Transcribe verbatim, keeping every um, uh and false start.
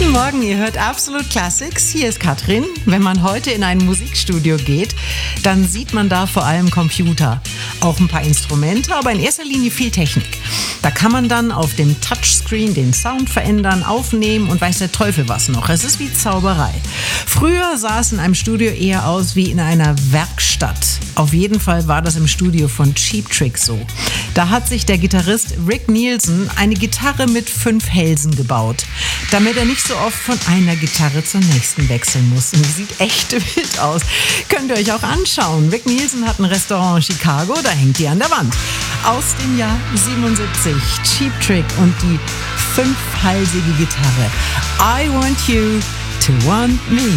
Guten Morgen, ihr hört Absolute Classics. Hier ist Katrin. Wenn man heute in ein Musikstudio geht, dann sieht man da vor allem Computer. Auch ein paar Instrumente, aber in erster Linie viel Technik. Da kann man dann auf dem Touchscreen den Sound verändern, aufnehmen und weiß der Teufel was noch. Es ist wie Zauberei. Früher sah es in einem Studio eher aus wie in einer Werkstatt. Auf jeden Fall war das im Studio von Cheap Trick so. Da hat sich der Gitarrist Rick Nielsen eine Gitarre mit fünf Hälsen gebaut, damit er nicht so oft von einer Gitarre zur nächsten wechseln muss. Und die sieht echt wild aus. Könnt ihr euch auch anschauen. Rick Nielsen hat ein Restaurant in Chicago, da hängt die an der Wand. Aus dem Jahr siebenundsiebzig, Cheap Trick und die fünfhalsige Gitarre. I want you to want me.